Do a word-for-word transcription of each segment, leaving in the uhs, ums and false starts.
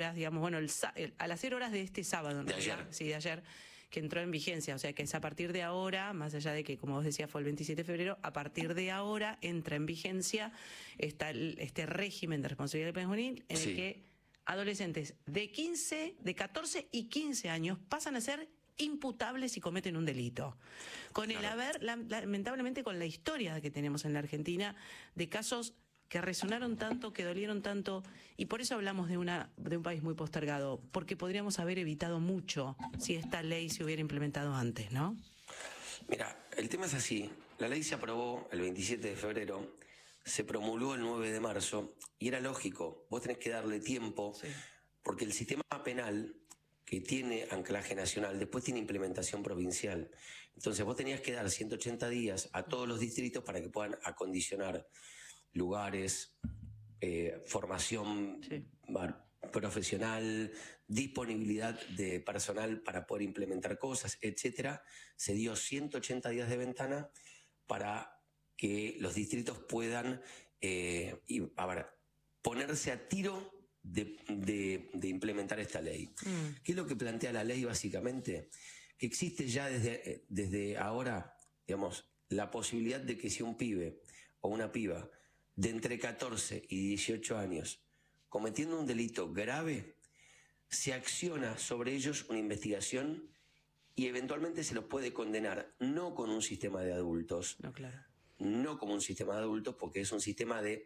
horas, digamos, bueno, el, el, a las cero horas de este sábado, ¿no? De ayer. Sí, de ayer, que entró en vigencia. O sea, que es a partir de ahora, más allá de que, como vos decías, fue el veintisiete de febrero, a partir de ahora entra en vigencia esta, este régimen de responsabilidad penal juvenil en Sí. el que adolescentes de quince, de catorce y quince años pasan a ser imputables si cometen un delito. Con Claro. el haber, lamentablemente, con la historia que tenemos en la Argentina de casos que resonaron tanto, que dolieron tanto, y por eso hablamos de una de un país muy postergado, porque podríamos haber evitado mucho si esta ley se hubiera implementado antes, ¿no? Mira, el tema es así. La ley se aprobó el veintisiete de febrero, se promulgó el nueve de marzo, y era lógico, vos tenés que darle tiempo, sí. porque el sistema penal que tiene anclaje nacional, después tiene implementación provincial. Entonces vos tenías que dar ciento ochenta días a todos los distritos para que puedan acondicionar lugares, eh, formación sí. profesional, disponibilidad de personal para poder implementar cosas, etcétera. Se dio ciento ochenta días de ventana para que los distritos puedan eh, y, a ver, ponerse a tiro De, de, de implementar esta ley. Mm. ¿Qué es lo que plantea la ley básicamente? Que existe ya desde, desde ahora, digamos, la posibilidad de que si un pibe o una piba de entre catorce y dieciocho años cometiendo un delito grave, se acciona sobre ellos una investigación y eventualmente se los puede condenar, no con un sistema de adultos, no, claro. no como un sistema de adultos, porque es un sistema de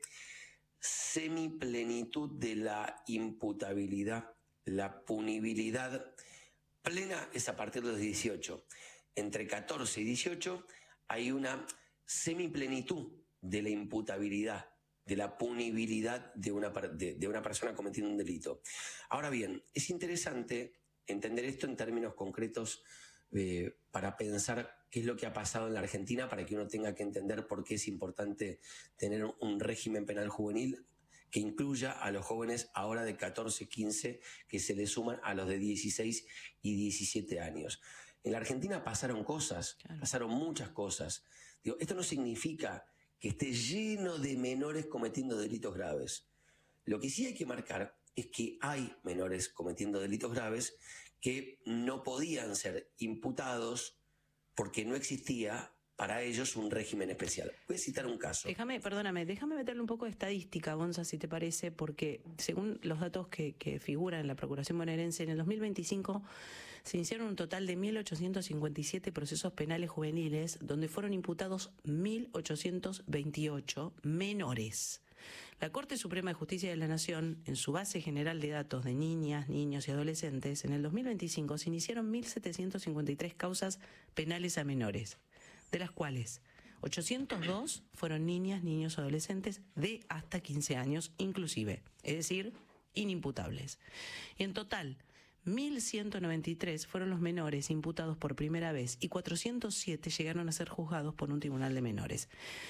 semiplenitud de la imputabilidad, la punibilidad plena es a partir de los dieciocho. Entre catorce y dieciocho hay una semiplenitud de la imputabilidad, de la punibilidad de una, de, de una persona cometiendo un delito. Ahora bien, es interesante entender esto en términos concretos eh, para pensar qué es lo que ha pasado en la Argentina, para que uno tenga que entender por qué es importante tener un régimen penal juvenil que incluya a los jóvenes ahora de catorce, quince, que se le suman a los de dieciséis y diecisiete años. En la Argentina pasaron cosas, claro. pasaron muchas cosas. Digo, esto no significa que esté lleno de menores cometiendo delitos graves. Lo que sí hay que marcar es que hay menores cometiendo delitos graves que no podían ser imputados porque no existía para ellos un régimen especial. Voy a citar un caso. Déjame, perdóname, déjame meterle un poco de estadística, Gonza, si te parece, porque según los datos que, que figuran en la Procuración bonaerense, en el dos mil veinticinco se iniciaron un total de mil ochocientos cincuenta y siete procesos penales juveniles, donde fueron imputados mil ochocientos veintiocho menores. La Corte Suprema de Justicia de la Nación, en su base general de datos de niñas, niños y adolescentes, en el dos mil veinticinco se iniciaron mil setecientos cincuenta y tres causas penales a menores, de las cuales ochocientos dos fueron niñas, niños, adolescentes de hasta quince años inclusive, es decir, inimputables. Y en total, mil ciento noventa y tres fueron los menores imputados por primera vez y cuatrocientos siete llegaron a ser juzgados por un tribunal de menores.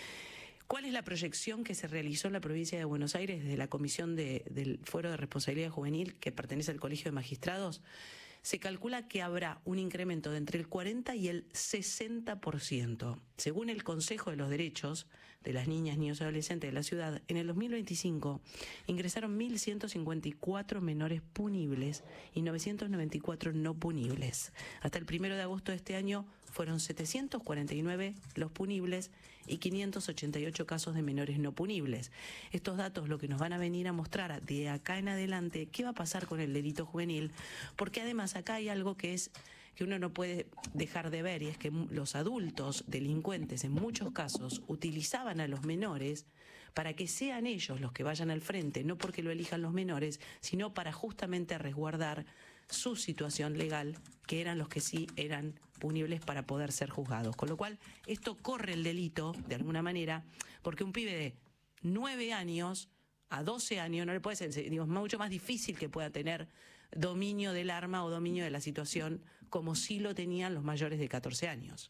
¿Cuál es la proyección que se realizó en la provincia de Buenos Aires desde la Comisión de, del Fuero de Responsabilidad Juvenil, que pertenece al Colegio de Magistrados? Se calcula que habrá un incremento de entre el cuarenta y el sesenta por ciento. Según el Consejo de los Derechos de las Niñas, Niños y Adolescentes de la ciudad, en el dos mil veinticinco ingresaron mil ciento cincuenta y cuatro menores punibles y novecientos noventa y cuatro no punibles. Hasta el primero de agosto de este año fueron setecientos cuarenta y nueve los punibles y quinientos ochenta y ocho casos de menores no punibles. Estos datos lo que nos van a venir a mostrar de acá en adelante qué va a pasar con el delito juvenil, porque además acá hay algo que es que uno no puede dejar de ver, y es que los adultos delincuentes en muchos casos utilizaban a los menores para que sean ellos los que vayan al frente, no porque lo elijan los menores, sino para justamente resguardar su situación legal, que eran los que sí eran punibles para poder ser juzgados. Con lo cual, esto corre el delito, de alguna manera, porque un pibe de nueve años a doce años no le puede ser, digo, es mucho más difícil que pueda tener dominio del arma o dominio de la situación como sí lo tenían los mayores de catorce años.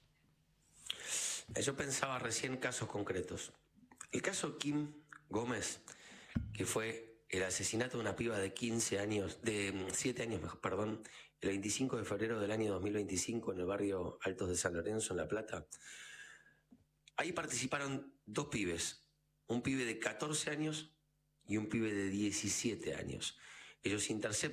Yo pensaba recién casos concretos. El caso Kim Gómez, que fue el asesinato de una piba de quince años, de siete años, perdón, el veinticinco de febrero del año dos mil veinticinco en el barrio Altos de San Lorenzo, en La Plata. Ahí participaron dos pibes, un pibe de catorce años y un pibe de diecisiete años. Ellos interceptan